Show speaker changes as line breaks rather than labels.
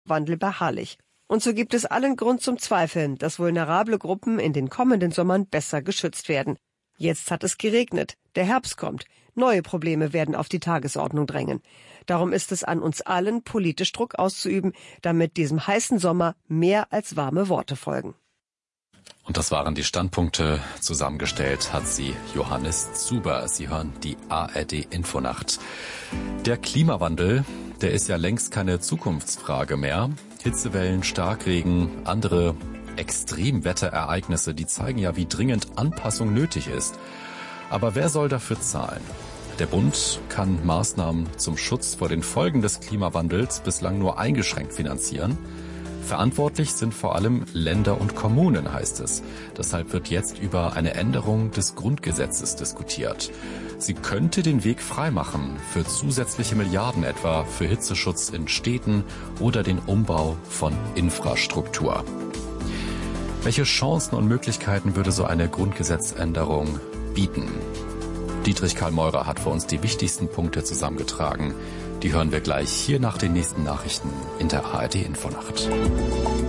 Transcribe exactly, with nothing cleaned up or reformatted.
Wandel beharrlich. Und so gibt es allen Grund zum Zweifeln, dass vulnerable Gruppen in den kommenden Sommern besser geschützt werden. Jetzt hat es geregnet, der Herbst kommt, neue Probleme werden auf die Tagesordnung drängen. Darum ist es an uns allen, politisch Druck auszuüben, damit diesem heißen Sommer mehr als warme Worte folgen.
Und das waren die Standpunkte. Zusammengestellt hat sie Johannes Zuber. Sie hören die A R D-Infonacht. Der Klimawandel, der ist ja längst keine Zukunftsfrage mehr. Hitzewellen, Starkregen, andere Extremwetterereignisse, die zeigen ja, wie dringend Anpassung nötig ist. Aber wer soll dafür zahlen? Der Bund kann Maßnahmen zum Schutz vor den Folgen des Klimawandels bislang nur eingeschränkt finanzieren. Verantwortlich sind vor allem Länder und Kommunen, heißt es. Deshalb wird jetzt über eine Änderung des Grundgesetzes diskutiert. Sie könnte den Weg freimachen für zusätzliche Milliarden etwa für Hitzeschutz in Städten oder den Umbau von Infrastruktur. Welche Chancen und Möglichkeiten würde so eine Grundgesetzänderung bieten? Dietrich Karl Meurer hat für uns die wichtigsten Punkte zusammengetragen. Die hören wir gleich hier nach den nächsten Nachrichten in der A R D-Infonacht.